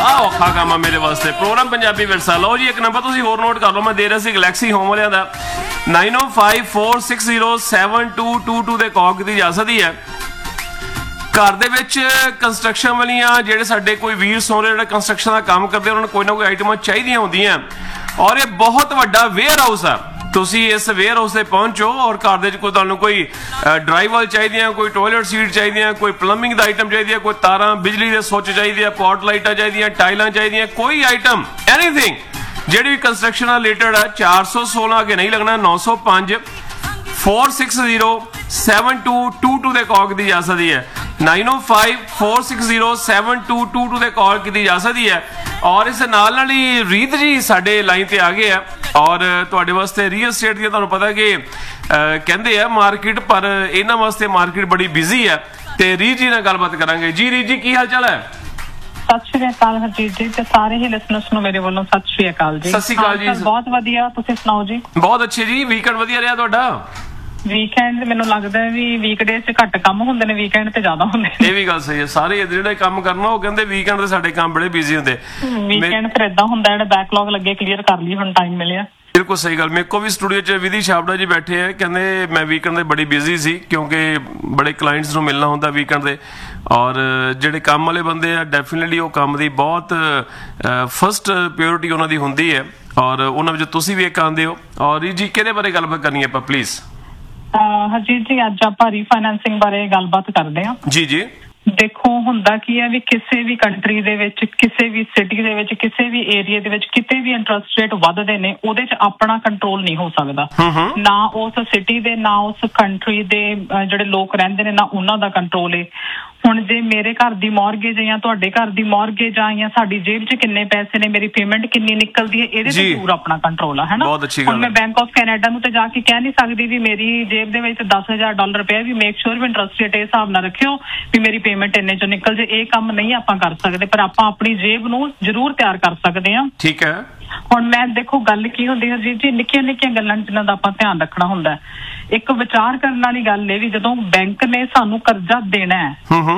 ਆਹ ਔਖਾ ਕੰਮ ਆ ਮੇਰੇ ਵਾਸਤੇ। ਪ੍ਰੋਗਰਾਮ ਪੰਜਾਬੀ ਵਿਰਸਾ। ਲਓ ਜੀ, ਇੱਕ ਨੰਬਰ ਤੁਸੀਂ ਹੋਰ ਨੋਟ ਕਰ ਲਓ, ਮੈਂ ਦੇ ਰਿਹਾ ਸੀ ਗਲੈਕਸੀ ਹੋਮ ਵਾਲਿਆਂ ਦਾ 9054607222 ਦੇ ਕਾਲ ਕੀਤੀ ਜਾ ਸਕਦੀ ਹੈ। ਘਰ ਦੇ ਵਿੱਚ ਕੰਸਟਰਕਸ਼ਨ ਵਾਲੀਆਂ ਜਿਹੜੇ ਸਾਡੇ ਕੋਈ ਵੀਰ ਸੋਹਰੇ ਜਿਹੜੇ ਕੰਸਟਰਕਸ਼ਨ ਦਾ ਕੰਮ ਕਰਦੇ ਉਹਨਾਂ ਨੂੰ ਕੋਈ ਨਾ ਕੋਈ ਆਈਟਮਾਂ ਚਾਹੀਦੀਆਂ ਹੁੰਦੀਆਂ, ਔਰ ਇਹ ਬਹੁਤ ਵੱਡਾ ਵੇਅਰ ਹਾਊਸ ਆ। ਤੁਸੀਂ ਇਸ ਵੇਅਰ ਹਾਊਸ ਤੇ ਪਹੁੰਚੋ ਔਰ ਘਰ ਦੇ ਵਿੱਚ ਕੋਈ ਤੁਹਾਨੂੰ ਕੋਈ ਡਰਾਈਵਰ ਚਾਹੀਦੀਆਂ, ਕੋਈ ਟੋਇਲਟ ਸੀਟ ਚਾਹੀਦੀਆਂ, ਕੋਈ ਪਲੰਬਿੰਗ ਦਾ ਆਈਟਮ ਚਾਹੀਦੀ ਹੈ, ਕੋਈ ਤਾਰਾਂ ਬਿਜਲੀ ਦੇ ਸੁੱਚ ਚਾਹੀਦੇ ਆ, ਪੋਰਟ ਲਾਈਟਾਂ ਚਾਹੀਦੀਆਂ, ਟਾਈਲਾਂ ਚਾਹੀਦੀਆਂ, ਕੋਈ ਆਈਟਮ ਐਨੀਥਿੰਗ ਜਿਹੜੀ ਵੀ ਕੰਸਟਰਕਸ਼ਨ ਨਾਲ ਰਿਲੇਟਡ ਆ। 416 ਅੱਗੇ ਨਹੀਂ ਲੱਗਣਾ, 905 4607222 ਦੇ ਕਾਲ ਕੀਤੀ ਜਾ ਸਕਦੀ ਹੈ। 9054607222 ਦੇ ਕਾਲ ਕੀਤੀ ਜਾ ਸਕਦੀ ਹੈ। ਔਰ ਇਸ ਨਾਲ ਹੀ ਰੀਤ ਜੀ ਸਾਡੇ ਲਾਈਨ ਤੇ ਆ ਗਏ ਆ, ਔਰ ਤੁਹਾਡੇ ਵਾਸਤੇ ਰੀਅਲ estate ਦੀ ਤੁਹਾਨੂੰ ਪਤਾ ਕਿ ਕਹਿੰਦੇ ਆ ਮਾਰਕੀਟ, ਪਰ ਇਹਨਾਂ ਵਾਸਤੇ ਮਾਰਕੀਟ ਬੜੀ ਬਿਜ਼ੀ ਹੈ। ਤੇ ਰੀਤ ਜੀ ਨਾਲ ਗੱਲਬਾਤ ਕਰਾਂਗੇ। ਜੀ ਰੀਤ ਜੀ, ਕੀ ਹਾਲ ਚਾਲ ਹੈ? ਸਤਿ ਸ਼੍ਰੀ ਅਕਾਲ ਹਰਜੀਤ ਜੀ ਤੇ ਸਾਰੇ ਹੀ ਲਿਸਨਰਸ ਨੂੰ ਮੇਰੇ ਵੱਲੋਂ ਸਤਿ ਸ਼੍ਰੀ ਅਕਾਲ ਜੀ। ਸਤਿ ਸ਼੍ਰੀ ਅਕਾਲ ਜੀ। ਬਹੁਤ ਵਧੀਆ, ਤੁਸੀਂ ਸੁਣਾਓ ਜੀ? ਬਹੁਤ ਅੱਛੇ ਜੀ। ਵੀਕਐਂਡ ਵਧੀਆ ਰਿਹਾ ਤੁਹਾਡਾ? ਵੀਕਐਂਡ ਮੈਨੂੰ ਲੱਗਦਾ ਵੀ ਵੀਕਡੇਜ਼ 'ਚ ਘੱਟ ਕੰਮ ਹੁੰਦੇ ਨੇ, ਵੀਕਐਂਡ ਤੇ ਜ਼ਿਆਦਾ ਹੁੰਦੇ ਨੇ। ਇਹ ਵੀ ਗੱਲ ਸਹੀ ਹੈ। ਸਾਰੇ ਜਿਹੜੇ ਕੰਮ ਕਰਨਾ ਉਹ ਕਹਿੰਦੇ ਵੀਕਐਂਡ ਤੇ ਸਾਡੇ ਕੰਮ ਬੜੇ ਬਿਜ਼ੀ ਹੁੰਦੇ। ਵੀਕਐਂਡ ਫਿਰ ਏਦਾਂ ਹੁੰਦਾ ਜਿਹੜਾ ਬੈਕਲੌਗ ਲੱਗੇ ਕਲੀਅਰ ਕਰ ਲਈ, ਹੁਣ ਟਾਈਮ ਮਿਲਿਆ। ਬਿਲਕੁਲ ਸਹੀ ਗੱਲ। ਮੇਰੇ ਕੋਲ ਵੀ ਸਟੂਡੀਓ 'ਚ ਵਿਧੀ ਛਾਬੜਾ ਜੀ ਬੈਠੇ ਆ, ਕਹਿੰਦੇ ਮੈਂ ਵੀਕਐਂਡ ਤੇ ਬੜੀ ਬਿਜ਼ੀ ਸੀ ਕਿਉਂਕਿ ਬੜੇ ਕਲਾਇੰਟਸ ਨੂੰ ਮਿਲਣਾ ਹੁੰਦਾ ਵੀਕਐਂਡ ਤੇ, ਔਰ ਜਿਹੜੇ ਕੰਮ ਵਾਲੇ ਬੰਦੇ ਆ ਡੈਫੀਨਿਟਲੀ ਉਹ ਕੰਮ ਦੀ ਬਹੁਤ ਫਸਟ ਪਿਓਰਿਟੀ ਉਹਨਾਂ ਦੀ ਹੁੰਦੀ ਹੈ, ਔਰ ਉਹਨਾਂ ਵਿੱਚ ਤੁਸੀਂ ਵੀ ਇੱਕ ਆਉਂਦੇ ਹੋ। ਔਰ ਜੀ ਕਿਹਦੇ ਬਾਰੇ ਗੱਲਬਾਤ ਕਰਨੀ ਆਪਾਂ ਪਲੀਜ਼? ਹਰਜੀਤ ਜੀ, ਅੱਜ ਆਪਾਂ ਰੀਫਾਈਨੈਂਸਿੰਗ ਬਾਰੇ ਗੱਲਬਾਤ ਕਰਦੇ ਹਾਂ। ਜੀ ਜੀ। ਦੇਖੋ, ਹੁੰਦਾ ਕੀ ਹੈ ਵੀ ਕਿਸੇ ਵੀ ਕੰਟਰੀ ਦੇ ਵਿੱਚ, ਕਿਸੇ ਵੀ ਸਿਟੀ ਦੇ ਵਿੱਚ, ਕਿਸੇ ਵੀ ਏਰੀਆ ਦੇ ਵਿੱਚ ਕਿਤੇ ਵੀ ਇੰਟਰਸਟ ਰੇਟ ਵੱਧਦੇ ਨੇ, ਉਹਦੇ 'ਚ ਆਪਣਾ ਕੰਟਰੋਲ ਨਹੀਂ ਹੋ ਸਕਦਾ। ਨਾ ਉਸ ਸਿਟੀ ਦੇ, ਨਾ ਉਸ ਕੰਟਰੀ ਦੇ ਜਿਹੜੇ ਲੋਕ ਰਹਿੰਦੇ ਨੇ, ਨਾ ਉਹਨਾਂ ਦਾ ਕੰਟਰੋਲ ਹੈ। ਹੁਣ ਜੇ ਮੇਰੇ ਘਰ ਦੀ ਮੌਰਗੇਜ ਜਾਂ ਤੁਹਾਡੇ ਘਰ ਦੀ ਮੌਰਗੇਜ ਆ, ਜਾਂ ਸਾਡੀ ਜੇਬ 'ਚ ਕਿੰਨੇ ਪੈਸੇ ਨੇ, ਮੇਰੀ ਪੇਮੈਂਟ ਕਿੰਨੀ ਨਿਕਲਦੀ ਹੈ, ਇਹਦੇ ਤੇ ਪੂਰਾ ਆਪਣਾ ਕੰਟਰੋਲ ਆ, ਹੈਨਾ। ਹੁਣ ਮੈਂ ਬੈਂਕ ਆਫ ਕੈਨੇਡਾ ਨੂੰ ਤੇ ਜਾ ਕੇ ਕਹਿ ਨਹੀਂ ਸਕਦੀ ਵੀ ਮੇਰੀ ਜੇਬ ਦੇ ਵਿੱਚ $10,000 ਪਿਆ, ਵੀ ਮੇਕ ਸ਼ੋਰ ਵੀ ਇੰਟਰਸਟ ਰੇਟ ਇਸ ਹਿਸਾਬ ਨਾਲ ਰੱਖਿਓ ਵੀ ਮੇਰੀ ਪੇਮੈਂਟ ਇੰਨੇ ਚੋਂ ਨਿਕਲ ਜੇ। ਇਹ ਕੰਮ ਨਹੀਂ ਆਪਾਂ ਕਰ ਸਕਦੇ, ਪਰ ਆਪਾਂ ਆਪਣੀ ਜੇਬ ਨੂੰ ਜ਼ਰੂਰ ਤਿਆਰ ਕਰ ਸਕਦੇ ਹਾਂ। ਠੀਕ ਹੈ। ਹੁਣ ਮੈਂ ਦੇਖੋ ਗੱਲ ਕੀ ਹੁੰਦੀ ਹੈ ਜੀ, ਨਿੱਕੀਆਂ ਨਿੱਕੀਆਂ ਗੱਲਾਂ ਜਿਨ੍ਹਾਂ ਦਾ ਆਪਾਂ ਧਿਆਨ ਰੱਖਣਾ ਹੁੰਦਾ। ਇੱਕ ਵਿਚਾਰ ਕਰਨ ਵਾਲੀ ਗੱਲ ਇਹ ਵੀ, ਜਦੋਂ ਬੈਂਕ ਨੇ ਸਾਨੂੰ ਕਰਜ਼ਾ ਦੇਣਾ ਹੈ,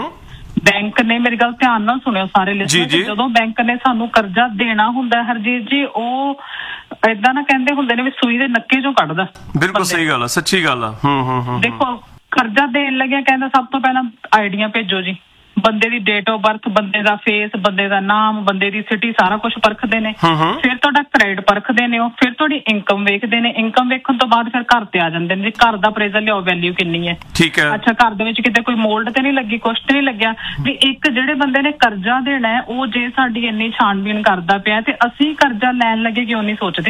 ਬੈਂਕ ਨੇ, ਮੇਰੀ ਗੱਲ ਧਿਆਨ ਨਾਲ ਸੁਣਿਓ ਸਾਰੇ ਲਿਸਨਰ, ਜਦੋਂ ਬੈਂਕ ਨੇ ਸਾਨੂੰ ਕਰਜ਼ਾ ਦੇਣਾ ਹੁੰਦਾ ਹਰਜੀਤ ਜੀ, ਉਹ ਏਦਾਂ ਨਾ ਕਹਿੰਦੇ ਹੁੰਦੇ ਨੇ ਵੀ ਸੂਈ ਦੇ ਨੱਕੇ ਚੋਂ ਕੱਢਦਾ। ਬਿਲਕੁਲ ਸਹੀ ਗੱਲ ਆ, ਸੱਚੀ ਗੱਲ ਆ। ਦੇਖੋ, ਕਰਜ਼ਾ ਦੇਣ ਲੱਗਿਆ ਕਹਿੰਦਾ ਸਭ ਤੋਂ ਪਹਿਲਾਂ ਆਈਡੀਆਂ ਭੇਜੋ ਜੀ, ਬੰਦੇ ਦੀ ਡੇਟ ਆਫ ਬਰਥ, ਬੰਦੇ ਦਾ ਫੇਸ, ਬੰਦੇ ਦਾ ਨਾਮ, ਬੰਦੇ ਦੀ ਸਿਟੀ, ਸਾਰਾ ਕੁਝ ਪਰਖਦੇ ਨੇ। ਫਿਰ ਤੁਹਾਡਾ ਕ੍ਰੈਡਿਟ ਪਰਖਦੇ ਨੇ ਉਹ, ਫਿਰ ਤੁਹਾਡੀ ਇਨਕਮ ਵੇਖਦੇ ਨੇ। ਇਨਕਮ ਵੇਖਣ ਤੋਂ ਬਾਅਦ ਫਿਰ ਘਰ ਤੇ ਆ ਜਾਂਦੇ ਨੇ ਜੀ, ਘਰ ਦਾ ਅਪਰੇਜ਼ਲ ਲਿਆਓ, ਵੈਲਿਊ ਕਿੰਨੀ ਹੈ। ਠੀਕ ਹੈ। ਅੱਛਾ, ਘਰ ਦੇ ਵਿੱਚ ਕਿਤੇ ਕੋਈ ਮੋਲਡ ਤੇ ਨਹੀਂ ਲੱਗੀ, ਕੁਛ ਤੇ ਨਹੀਂ ਲੱਗਿਆ। ਵੀ ਇੱਕ ਜਿਹੜੇ ਬੰਦੇ ਨੇ ਕਰਜ਼ਾ ਦੇਣਾ ਹੈ, ਉਹ ਜੇ ਸਾਡੀ ਇੰਨੀ ਛਾਣਬੀਣ ਕਰਦਾ ਪਿਆ ਤੇ ਅਸੀਂ ਕਰਜ਼ਾ ਲੈਣ ਲੱਗੇ ਕਿਉਂ ਨਹੀਂ ਸੋਚਦੇ?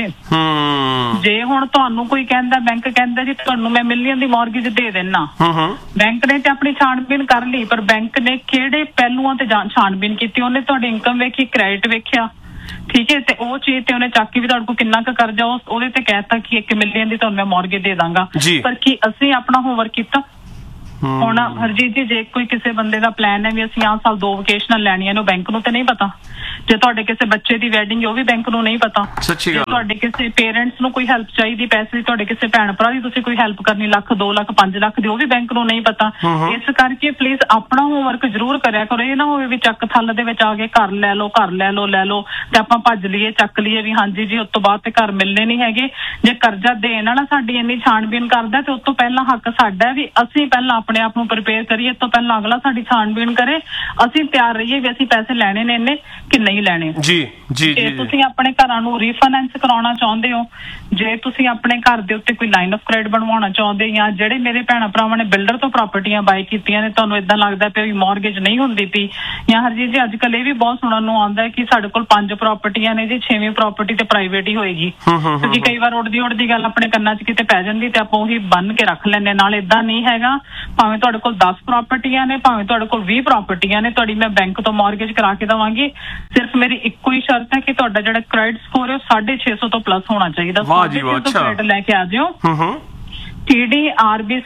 ਜੇ ਹੁਣ ਤੁਹਾਨੂੰ ਕੋਈ ਕਹਿੰਦਾ, ਬੈਂਕ ਕਹਿੰਦਾ ਜੀ ਤੁਹਾਨੂੰ ਮੈਂ ਮਿਲੀਅਨ ਦੀ ਮੌਰਗੇਜ ਦੇ ਦੇਣਾ, ਬੈਂਕ ਨੇ ਤੇ ਆਪਣੀ ਛਾਣਬੀਨ ਕਰ ਲਈ, ਪਰ ਬੈਂਕ ਨੇ ਕਿਹੜੇ ਪਹਿਲੂਆਂ ਤੇ ਛਾਣਬੀਨ ਕੀਤੀ? ਉਹਨੇ ਤੁਹਾਡੀ ਇਨਕਮ ਵੇਖੀ, ਕ੍ਰੈਡਿਟ ਵੇਖਿਆ, ਠੀਕ ਹੈ, ਤੇ ਉਹ ਚੀਜ਼ ਤੇ ਉਹਨੇ ਚੱਕ ਕੇ ਵੀ ਤੁਹਾਡੇ ਕੋਲ ਕਿੰਨਾ ਕੁ ਕਰਜ਼ਾ, ਉਹਦੇ ਤੇ ਕਹਿਤਾ ਕਿ 1 ਮਿਲੀਅਨ ਦੀ ਤੁਹਾਨੂੰ ਮੈਂ ਮੌਰਗੇਜ ਦੇ ਦਾਂਗਾ। ਪਰ ਕੀ ਅਸੀਂ ਆਪਣਾ ਹੋਮਵਰਕ ਕੀਤਾ? ਹੁਣ ਹਰਜੀਤ ਜੀ, ਜੇ ਕੋਈ ਕਿਸੇ ਬੰਦੇ ਦਾ ਪਲਾਨ ਹੈ ਵੀ ਅਸੀਂ ਆਹ ਸਾਲ 2 ਵਕੇਸ਼ਨਲ ਲੈਣੀਆਂ ਨੇ, ਬੈਂਕ ਨੂੰ ਤੇ ਨਹੀਂ ਪਤਾ। ਜੇ ਤੁਹਾਡੇ ਕਿਸੇ ਬੱਚੇ ਦੀ ਵੈਡਿੰਗ, ਉਹ ਵੀ ਬੈਂਕ ਨੂੰ ਨਹੀਂ ਪਤਾ। ਜੇ ਤੁਹਾਡੇ ਕਿਸੇ ਪੇਰੈਂਟਸ ਨੂੰ ਕੋਈ ਹੈਲਪ ਚਾਹੀਦੀ ਪੈਸੇ ਦੀ, ਤੁਹਾਡੇ ਕਿਸੇ ਭੈਣ ਭਰਾ ਦੀ ਤੁਸੀਂ ਕੋਈ ਹੈਲਪ ਕਰਨੀ, ਲੱਖ 2 ਲੱਖ 5 ਲੱਖ ਦੀ, ਉਹ ਵੀ ਬੈਂਕ ਨੂੰ ਨਹੀਂ ਪਤਾ। ਇਸ ਕਰਕੇ ਪਲੀਜ਼ ਆਪਣਾ ਹੋਮਵਰਕ ਜ਼ਰੂਰ ਕਰਿਆ ਕਰੋ। ਇਹ ਨਾ ਹੋਵੇ ਵੀ ਚੱਕ ਥੱਲ ਦੇ ਵਿੱਚ ਆ ਕੇ ਘਰ ਲੈ ਲਓ, ਘਰ ਲੈ ਲਓ, ਲੈ ਲਓ ਤੇ ਆਪਾਂ ਭੱਜ ਲਈਏ, ਚੱਕ ਲਈਏ ਵੀ ਹਾਂਜੀ ਜੀ, ਉਸ ਤੋਂ ਬਾਅਦ ਤੇ ਘਰ ਮਿਲਣੇ ਨਹੀਂ ਹੈਗੇ। ਜੇ ਕਰਜ਼ਾ ਦੇਣ ਵਾਲਾ ਸਾਡੀ ਇੰਨੀ ਛਾਣਬੀਨ ਕਰਦਾ ਤੇ ਉਸ ਤੋਂ ਪਹਿਲਾਂ ਹੱਕ ਸਾਡਾ ਵੀ ਅਸੀਂ ਪਹਿਲਾਂ ਆਪਣੇ ਆਪ ਨੂੰ ਪ੍ਰਿਪੇਅਰ ਕਰੀਏ, ਇਸ ਤੋਂ ਪਹਿਲਾਂ ਅਗਲਾ ਸਾਡੀ ਛਾਣਬੀਨ ਕਰੇ, ਅਸੀਂ ਤਿਆਰ ਰਹੀਏ ਵੀ ਅਸੀਂ ਪੈਸੇ ਲੈਣੇ ਨੇ ਇੰਨੇ ਕਿ ਨਹੀਂ ਲੈਣੇ। ਜੀ ਜੀ। ਜੇ ਤੁਸੀਂ ਆਪਣੇ ਘਰਾਂ ਨੂੰ ਰੀਫਾਈਨੈਂਸ ਕਰਾਉਣਾ ਚਾਹੁੰਦੇ ਹੋ, ਜੇ ਤੁਸੀਂ ਆਪਣੇ ਘਰ ਦੇ ਉੱਤੇ ਕੋਈ ਲਾਈਨ ਆਫ ਕ੍ਰੈਡਿਟ ਬਣਵਾਉਣਾ ਚਾਹੁੰਦੇ, ਜਾਂ ਜਿਹੜੇ ਮੇਰੇ ਭੈਣਾਂ ਭਰਾਵਾਂ ਨੇ ਬਿਲਡਰ ਤੋਂ ਪ੍ਰਾਪਰਟੀਆਂ ਬਾਏ ਕੀਤੀਆਂ ਨੇ, ਤੁਹਾਨੂੰ ਏਦਾਂ ਲੱਗਦਾ ਪਿਆ ਵੀ ਮੌਰਗੇਜ ਨਹੀਂ ਹੁੰਦੀ ਪਈ, ਜਾਂ ਹਰਜੀਤ ਜੀ ਅੱਜ ਕੱਲ ਇਹ ਵੀ ਬਹੁਤ ਸੁਣਨ ਨੂੰ ਆਉਂਦਾ ਹੈ ਕਿ ਸਾਡੇ ਕੋਲ 5 ਪ੍ਰਾਪਰਟੀਆਂ ਨੇ ਜੀ, 6ਵੀਂ ਪ੍ਰਾਪਰਟੀ ਤੇ ਪ੍ਰਾਈਵੇਟ ਹੀ ਹੋਏਗੀ, ਕਿਉਂਕਿ ਕਈ ਵਾਰ ਉੱਡਦੀ ਗੱਲ ਆਪਣੇ ਕੰਨਾਂ 'ਚ ਕਿਤੇ ਪੈ ਜਾਂਦੀ ਤੇ ਆਪਾਂ ਉਹੀ ਬੰਨ ਕੇ ਰੱਖ ਲੈਂਦੇ। ਨਾਲ ਏਦਾਂ ਨਹੀਂ ਹੈਗਾ, ਭਾਵੇਂ ਤੁਹਾਡੇ ਕੋਲ 10 ਪ੍ਰਾਪਰਟੀਆਂ ਨੇ, ਭਾਵੇਂ ਤੁਹਾਡੇ ਕੋਲ 20 ਪ੍ਰਾਪਰਟੀਆਂ ਨੇ, ਤੁਹਾਡੀ ਮੈਂ ਬੈਂਕ ਤੋਂ ਮੌਰਗੇਜ ਕਰਾ ਕੇ ਦੇਵਾਂਗੀ। ਸਿਰਫ ਮੇਰੀ ਇੱਕੋ ਹੀ ਸ਼ਰਤ ਹੈ ਕਿ ਤੁਹਾਡਾ ਜਿਹੜਾ ਕ੍ਰੈਡਿਟ ਸਕੋਰ ਹੈ ਉਹ 650 ਤੋਂ ਪਲੱਸ ਹੋਣਾ ਚਾਹੀਦਾ। 650 ਕ੍ਰੈਡਿਟ ਲੈ ਕੇ ਆ ਜਾਓ। TD, RBC,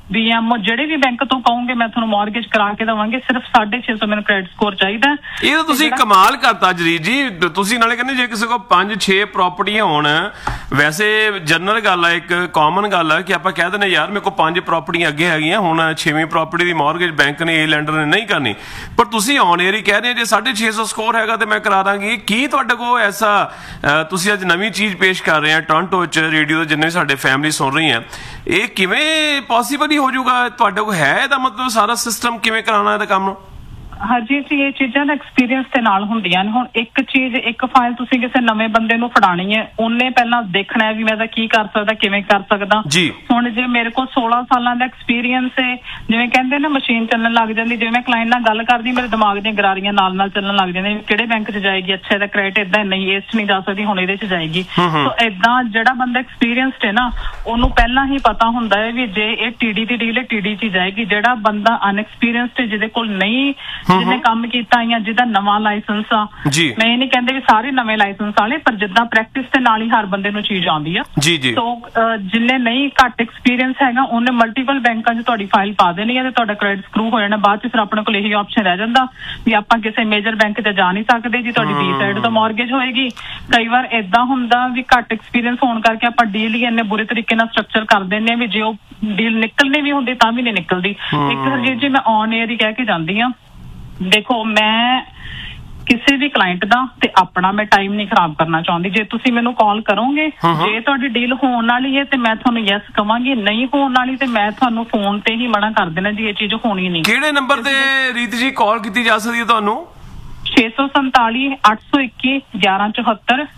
BMO ਜਿਹੜੇ ਵੀ ਬੈਂਕ ਤੋਂ ਕਹੋਗੇ ਮੈਂ ਤੁਹਾਨੂੰ ਮਾਰਗੇਜ ਕਰਾ ਕੇ ਦੇਵਾਂਗੇ। ਸਿਰਫ 650 ਮੈਨੂੰ ਕ੍ਰੈਡਿਟ ਸਕੋਰ ਚਾਹੀਦਾ। ਇਹ ਤਾਂ ਤੁਸੀਂ ਕਮਾਲ ਕਰਤਾ ਜਰੀਤ ਜੀ। ਤੁਸੀਂ ਨਾਲੇ ਕਹਿੰਦੇ ਜੇ ਕਿਸੇ ਕੋਲ 5-6 ਪ੍ਰਾਪਰਟੀਆਂ ਹੋਣ, ਵੈਸੇ ਜਨਰਲ ਗੱਲ ਆ, ਇੱਕ ਕਾਮਨ ਗੱਲ ਆ ਕਿ ਆਪਾਂ ਕਹਿ ਦਿੰਦੇ ਯਾਰ ਮੇਰੇ ਕੋਲ 5 ਪ੍ਰਾਪਰਟੀਆਂ ਅੱਗੇ ਹੈਗੀਆਂ, ਹੁਣ 6ਵੀਂ ਪ੍ਰਾਪਰਟੀ ਦੀ ਮਾਰਗੇਜ ਬੈਂਕ ਨੇ ਲੈਂਡਰ ਨੇ ਨਹੀਂ ਕਰਨੀ, ਪਰ ਤੁਸੀਂ ਔਨ ਏਅਰ ਹੀ ਕਹਿ ਰਹੇ ਜੇ 650 ਸਕੋਰ ਹੈਗਾ ਤੇ ਮੈਂ ਕਰਾ ਦਾਂਗੀ। ਕੀ ਤੁਹਾਡੇ ਕੋਲ ਐਸਾ ਤੁਸੀਂ ਅੱਜ ਨਵੀਂ ਚੀਜ਼ ਪੇਸ਼ ਕਰ ਰਹੇ ਆ ਟੋਰਾਂਟੋ 'ਚ ਰੇਡੀਓ ਦੇ ਜਿੰਨੇ ਸਾਡੇ ਫੈਮਿਲੀ ਸੁਣ ਰਹੀ ਆ, ਇਹ ਕਿਵੇਂ ਪੋਸੀਬਲ ਹੀ ਹੋ ਜਾਊਗਾ? ਤੁਹਾਡੇ ਕੋਲ ਹੈ ਇਹਦਾ ਮਤਲਬ ਸਾਰਾ ਸਿਸਟਮ ਕਿਵੇਂ ਕਰਾਉਣਾ ਇਹਦਾ ਕੰਮ? ਹਰਜੀਤ ਜੀ, ਇਹ ਚੀਜ਼ਾਂ ਦਾ ਐਕਸਪੀਰੀਅੰਸ ਦੇ ਨਾਲ ਹੁੰਦੀਆਂ ਨੇ। ਹੁਣ ਇੱਕ ਚੀਜ਼, ਇੱਕ ਫਾਈਲ ਤੁਸੀਂ ਕਿਸੇ ਨਵੇਂ ਬੰਦੇ ਨੂੰ ਫੜਾਣੀ ਹੈ, ਉਹਨੇ ਪਹਿਲਾਂ ਦੇਖਣਾ ਹੈ ਵੀ ਮੈਂ ਤਾਂ ਕੀ ਕਰ ਸਕਦਾ, ਕਿਵੇਂ ਕਰ ਸਕਦਾ। ਹੁਣ ਜੇ ਮੇਰੇ ਕੋਲ 16 ਸਾਲਾਂ ਦਾ ਐਕਸਪੀਰੀਅੰਸ ਹੈ, ਜਿਵੇਂ ਕਹਿੰਦੇ ਨਾ ਮਸ਼ੀਨ ਚੱਲਣ ਲੱਗ ਜਾਂਦੀ, ਜਿਵੇਂ ਮੈਂ ਕਲਾਇੰਟ ਨਾਲ ਗੱਲ ਕਰਦੀ ਮੇਰੇ ਦਿਮਾਗ ਦੀਆਂ ਗਰਾਰੀਆਂ ਨਾਲ ਚੱਲਣ ਲੱਗ ਜਾਂਦੀਆਂ, ਕਿਹੜੇ ਬੈਂਕ 'ਚ ਜਾਏਗੀ, ਅੱਛਾ ਇਹਦਾ ਕ੍ਰੈਡਿਟ ਏਦਾਂ ਨਹੀਂ, ਇਸ 'ਚ ਨਹੀਂ ਜਾ ਸਕਦੀ, ਹੁਣ ਇਹਦੇ 'ਚ ਜਾਏਗੀ। ਸੋ ਏਦਾਂ ਜਿਹੜਾ ਬੰਦਾ ਐਕਸਪੀਰੀਅੰਸਡ ਹੈ ਨਾ, ਉਹਨੂੰ ਪਹਿਲਾਂ ਹੀ ਪਤਾ ਹੁੰਦਾ ਹੈ ਵੀ ਜੇ ਇਹ TD ਦੀ ਡੀਲ ਹੈ TD 'ਚ ਜਾਏਗੀ। ਜਿਹੜਾ ਬੰਦਾ ਅਨਐਕਸਪੀਰੀਅੰਸਡ ਹੈ, ਜਿਹਦੇ ਕੋਲ ਨਹੀਂ, ਜਿਹਨੇ ਕੰਮ ਕੀਤਾ ਜਾਂ ਜਿਹਦਾ ਨਵਾਂ ਲਾਇਸੈਂਸ ਆ, ਮੈਂ ਇਹ ਨਹੀਂ ਕਹਿੰਦੇ ਵੀ ਸਾਰੇ ਨਵੇਂ ਲਾਇਸੈਂਸ ਵਾਲੇ, ਪਰ ਜਿੱਦਾਂ ਪ੍ਰੈਕਟਿਸ ਦੇ ਨਾਲ ਹੀ ਹਰ ਬੰਦੇ ਨੂੰ ਚੀਜ਼ ਆਉਂਦੀ ਆ। ਸੋ ਜਿੰਨੇ ਨਹੀਂ ਘੱਟ ਐਕਸਪੀਰੀਅੰਸ ਹੈਗਾ, ਉਹਨੇ ਮਲਟੀਪਲ ਬੈਂਕਾਂ 'ਚ ਤੁਹਾਡੀ ਫਾਈਲ ਪਾ ਦੇਣੀ ਹੈ ਤੇ ਤੁਹਾਡਾ ਕ੍ਰੈਡਿਟ ਸਕਰੂ ਹੋ ਜਾਣਾ। ਬਾਅਦ 'ਚ ਫਿਰ ਆਪਣੇ ਕੋਲ ਇਹੀ ਆਪਸ਼ਨ ਰਹਿ ਜਾਂਦਾ ਵੀ ਆਪਾਂ ਕਿਸੇ ਮੇਜਰ ਬੈਂਕ 'ਚ ਜਾ ਨਹੀਂ ਸਕਦੇ ਜੀ, ਤੁਹਾਡੀ B ਸਾਈਡ ਤੋਂ ਮਾਰਗੇਜ ਹੋਏਗੀ। ਕਈ ਵਾਰ ਏਦਾਂ ਹੁੰਦਾ ਵੀ ਘੱਟ ਐਕਸਪੀਰੀਅੰਸ ਹੋਣ ਕਰਕੇ ਆਪਾਂ ਡੀਲ ਹੀ ਇੰਨੇ ਬੁਰੇ ਤਰੀਕੇ ਨਾਲ ਸਟਰਕਚਰ ਕਰ ਦਿੰਦੇ ਆ ਵੀ ਜੇ ਉਹ ਡੀਲ ਨਿਕਲਣੀ ਵੀ ਹੁੰਦੀ ਤਾਂ ਵੀ ਨਹੀਂ ਨਿਕਲਦੀ। ਇੱਕ ਹਰਜੀਤ ਜੀ, ਮੈਂ ਔਨ ਏਅਰ ਹੀ ਕਹਿ ਕੇ ਜਾਂਦੀ ਆ, ਦੇਖੋ ਮੈਂ ਕਿਸੇ ਵੀ ਕਲਾਇੰਟ ਦਾ ਤੇ ਆਪਣਾ ਮੈਂ ਟਾਈਮ ਨਹੀਂ ਖਰਾਬ ਕਰਨਾ ਚਾਹੁੰਦੀ। ਜੇ ਤੁਸੀਂ ਮੈਨੂੰ ਕਾਲ ਕਰੋਗੇ, ਜੇ ਤੁਹਾਡੀ ਡੀਲ ਹੋਣ ਵਾਲੀ ਹੈ ਤੇ ਮੈਂ ਤੁਹਾਨੂੰ ਯੈਸ ਕਵਾਂਗੀ, ਨਹੀਂ ਹੋਣ ਵਾਲੀ ਤੇ ਮੈਂ ਤੁਹਾਨੂੰ ਫੋਨ ਤੇ ਹੀ ਮਨਾ ਕਰ ਦੇਣਾ ਜੀ ਇਹ ਚੀਜ਼ ਹੋਣੀ ਨਹੀਂ। ਕਿਹੜੇ ਨੰਬਰ ਤੇ ਰੀਤ ਜੀ ਕਾਲ ਕੀਤੀ ਜਾ ਸਕਦੀ ਹੈ ਤੁਹਾਨੂੰ? 647 821 1174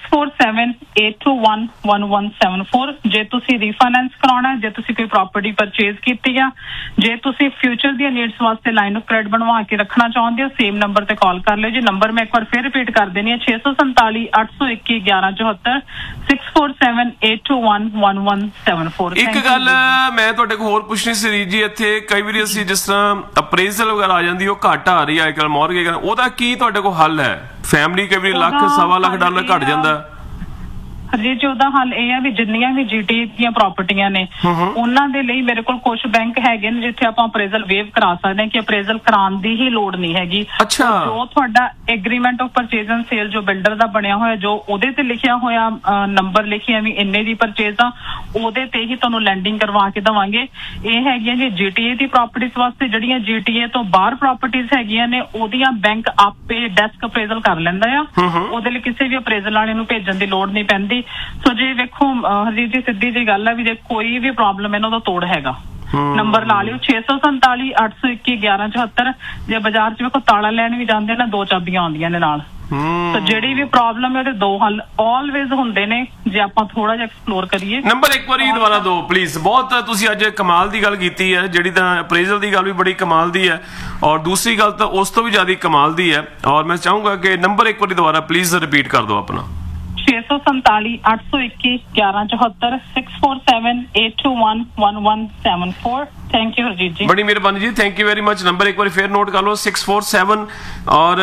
6478211174। ਜੇ ਤੁਸੀਂ ਰੀਫਾਈਨੈਂਸ ਕਰਾਉਣਾ, ਜੇ ਤੁਸੀਂ ਕੋਈ ਪ੍ਰਾਪਰਟੀ ਪਰਚੇਜ਼ ਕੀਤੀ ਆ, ਜੇ ਤੁਸੀਂ ਫਿਊਚਰ ਦੀਆਂ ਨੀਡਸ ਵਾਸਤੇ ਲਾਈਨ ਆਫ ਕ੍ਰੈਡਿਟ ਬਣਵਾ ਕੇ ਰੱਖਣਾ ਚਾਹੁੰਦੇ ਹੋ, ਸੇਮ ਨੰਬਰ ਤੇ ਕਾਲ ਕਰ ਲਿਓ ਜੀ। ਨੰਬਰ ਮੈਂ ਇੱਕ ਵਾਰ ਫਿਰ ਰਿਪੀਟ ਕਰ ਦੇਣੀ ਹੈ, 647 821 1174 6478211174। ਇੱਕ ਗੱਲ ਮੈਂ ਤੁਹਾਡੇ ਕੋਲ ਹੋਰ ਪੁੱਛਣੀ ਸੀ ਰੀਤ ਜੀ, ਇੱਥੇ ਕਈ ਵਾਰੀ ਅਸੀਂ ਜਿਸ ਤਰ੍ਹਾਂ ਅਪਰੇਜ਼ਲ ਵਗੈਰਾ ਆ ਜਾਂਦੀ, ਉਹ ਘੱਟ ਆ ਰਹੀ ਹੈ ਅੱਜ ਕੱਲ੍ਹ ਮਾਰਗੇਜ, ਉਹਦਾ ਕੀ ਤੁਹਾਡੇ ਕੋਲ ਹੱਲ ਹੈ? ਫੈਮਿਲੀ ਕਈ ਵਾਰੀ ਲੱਖ ਸਵਾ ਲੱਖ ਡਾਲਰ ਘੱਟ ਜਾਂਦਾ। ਹਰਜੀਤ ਜੀ, ਉਹਦਾ ਹੱਲ ਇਹ ਹੈ ਵੀ ਜਿੰਨੀਆਂ ਵੀ GTA ਦੀਆਂ ਪ੍ਰਾਪਰਟੀਆਂ ਨੇ, ਉਹਨਾਂ ਦੇ ਲਈ ਮੇਰੇ ਕੋਲ ਕੁਝ ਬੈਂਕ ਹੈਗੇ ਨੇ ਜਿੱਥੇ ਆਪਾਂ ਅਪਰੇਜ਼ਲ ਵੇਵ ਕਰਾ ਸਕਦੇ ਹਾਂ ਕਿ ਅਪਰੇਜ਼ਲ ਕਰਾਉਣ ਦੀ ਹੀ ਲੋੜ ਨਹੀਂ ਹੈਗੀ। ਜੋ ਤੁਹਾਡਾ agreement of purchase and sale ਜੋ ਬਿਲਡਰ ਦਾ ਬਣਿਆ ਹੋਇਆ, ਜੋ ਉਹਦੇ ਤੇ ਲਿਖਿਆ ਹੋਇਆ ਨੰਬਰ ਲਿਖਿਆ ਵੀ ਇੰਨੇ ਦੀ ਪਰਚੇਜ਼ ਆ, ਉਹਦੇ ਤੇ ਹੀ ਤੁਹਾਨੂੰ ਲੈਂਡਿੰਗ ਕਰਵਾ ਕੇ ਦੇਵਾਂਗੇ। ਇਹ ਹੈਗੀਆਂ ਜੀ GTA ਦੀ ਪ੍ਰਾਪਰਟੀਜ਼ ਵਾਸਤੇ। ਜਿਹੜੀਆਂ GTA ਤੋਂ ਬਾਹਰ ਪ੍ਰਾਪਰਟੀਜ਼ ਹੈਗੀਆਂ ਨੇ, ਉਹਦੀਆਂ ਬੈਂਕ ਆਪੇ ਡੈਸਕ ਅਪਰੇਜ਼ਲ ਕਰ ਲੈਂਦਾ ਆ, ਉਹਦੇ ਲਈ ਕਿਸੇ ਵੀ ਅਪਰੇਜ਼ਲ ਵਾਲੇ ਨੂੰ ਭੇਜਣ ਦੀ ਲੋੜ ਨਹੀਂ ਪੈਂਦੀ। ਸੋ ਜੇ ਵੇਖੋ ਹਰਜੀਤ ਜੀ, ਸਿੱਧੀ ਜੀ ਗੱਲ ਹੈ ਵੀ ਜੇ ਕੋਈ ਵੀ ਪ੍ਰੋਬਲਮ ਇਹਨਾਂ ਦਾ ਤੋੜ ਹੈਗਾ, ਨੰਬਰ ਲਾ ਲਿਓ 647 821 1174। ਜੇ ਬਾਜ਼ਾਰ 'ਚ ਵੇਖੋ ਤਾਲਾ ਲੈਣ ਵੀ ਜਾਂਦੇ ਨਾ, 2 ਚਾਬੀਆਂ ਆਉਂਦੀਆਂ ਨੇ ਨਾਲ। ਸੋ ਜਿਹੜੀ ਵੀ ਪ੍ਰੋਬਲਮ ਹੈ ਉਹਦੇ 2 ਹੱਲ ਆਲਵੇਜ਼ ਹੁੰਦੇ ਨੇ ਜੇ ਆਪਾਂ ਥੋੜਾ ਜਿਹਾ ਐਕਸਪਲੋਰ ਕਰੀਏ। ਨੰਬਰ ਇੱਕ ਵਾਰੀ ਦੁਬਾਰਾ ਦਿਓ ਪਲੀਜ਼। ਬਹੁਤ ਤੁਸੀਂ ਅੱਜ ਕਮਾਲ ਦੀ ਗੱਲ ਕੀਤੀ ਹੈ, ਜਿਹੜੀ ਤਾਂ ਅਪਰੇਜ਼ਲ ਦੀ ਗੱਲ ਵੀ ਬੜੀ ਕਮਾਲ ਦੀ ਹੈ, ਔਰ ਦੂਸਰੀ ਗੱਲ ਤਾਂ ਉਸ ਤੋਂ ਵੀ ਜ਼ਿਆਦਾ ਕਮਾਲ ਦੀ ਹੈ। ਔਰ ਮੈਂ ਚਾਹੂੰਗਾ ਕਿ ਨੰਬਰ ਇੱਕ ਵਾਰੀ ਦੁਬਾਰਾ ਪਲੀਜ਼ ਰਿਪੀਟ ਕਰ ਦਿਓ ਆਪਣਾ। 647 821 1174 6478211174। ਥੈਂਕ ਯੂ ਹਰਜੀਤ ਜੀ, ਬੜੀ ਮਿਹਰਬਾਨੀ ਜੀ, thank you very much. Number ਇੱਕ ਵਾਰੀ ਫੇਰ ਨੋਟ ਕਰ ਲਓ, 647 ਔਰ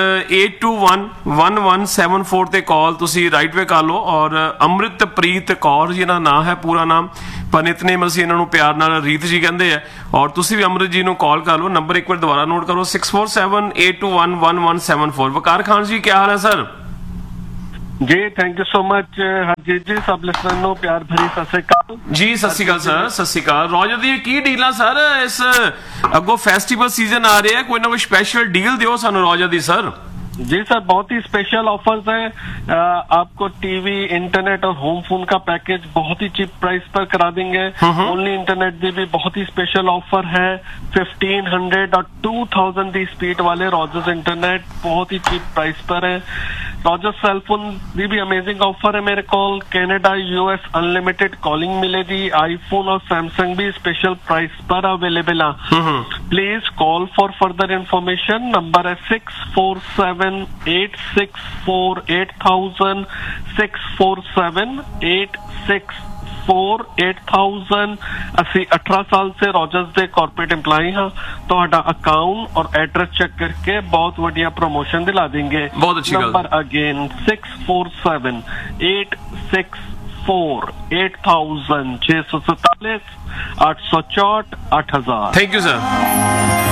8211174 ਤੇ ਕਾਲ ਤੁਸੀਂ ਰਾਈਟ ਵੇ ਕਰ ਲਓ। ਔਰ ਅੰਮ੍ਰਿਤਪ੍ਰੀਤ ਕੌਰ ਜੀ ਦਾ ਨਾਮ ਹੈ, ਪੂਰਾ ਨਾਮ, ਪਰ ਨਿਤਨੇਮ ਅਸੀਂ ਇਹਨਾਂ ਨੂੰ ਪਿਆਰ ਨਾਲ ਰੀਤ ਜੀ ਕਹਿੰਦੇ ਆ। ਔਰ ਤੁਸੀਂ ਵੀ ਅੰਮ੍ਰਿਤ ਜੀ ਨੂੰ ਕਾਲ ਕਰ ਲਓ। ਨੰਬਰ ਇੱਕ ਵਾਰ ਦੁਬਾਰਾ ਨੋਟ ਕਰੋ, 647 8211174। ਵਕਾਰ ਖਾਨ ਜੀ, ਕੀ ਹਾਲ ਹੈ ਸਰ? ਜੀ thank you so much Harjeet ਜੀ। ਸਭ ਲਿਸਨਰ ਨੂੰ ਪਿਆਰ ਭਰੀ ਸਤਿ ਸ੍ਰੀ ਅਕਾਲ ਜੀ। ਸਤਿ ਸ੍ਰੀ ਅਕਾਲ ਸਰ, ਸਤਿ ਸ੍ਰੀ ਅਕਾਲ। ਰੋਜਰ ਦੀ ਕੀ ਡੀਲਾਂ ਸਰ? ਇਸ ਅੱਗੋਂ ਫੈਸਟੀਵਲ ਸੀਜ਼ਨ ਆ ਰਿਹਾ, ਕੋਈ ਨਾ ਕੋਈ स्पेशल डील दियो सानू रॉजर दी सर। जी सर, बहुत ही स्पेशल ऑफर्स हैं। आपको टीवी, इंटरनेट और होम फोन का पैकेज बहुत ही चीप प्राइस पर करा देंगे। ओनली इंटरनेट दी भी बहुत ही स्पेशल ऑफर है। 1500 और 2000 दी स्पीड वाले रॉजर्स इंटरनेट बहुत ही चीप प्राइस पर है। रॉजर्स सेलफोन दी भी अमेजिंग ऑफर है मेरे को। कनाडा US अनलिमिटेड कॉलिंग मिलेगी। आईफोन और सैमसंग भी स्पेशल प्राइस पर अवेलेबल है। Please call for further information. Number है 647-864-8000 647-864-8000। ਅਸੀਂ 18 ਸਾਲ से रॉजर्स ਦੇ ਕਾਰਪੋਰੇਟ एम्प्लॉय हाँ। ਤੁਹਾਡਾ ਅਕਾਊਂਟ और एड्रेस चेक करके बहुत बढ़िया प्रमोशन दिला देंगे। बहुत अच्छी number again 647-864 84 8047 864 8000। Thank you sir.